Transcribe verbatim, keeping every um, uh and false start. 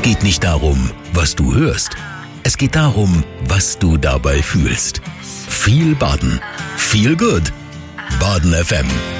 geht nicht darum, was du hörst. Es geht darum, was du dabei fühlst. Viel Baden. Feel good. Baden F M.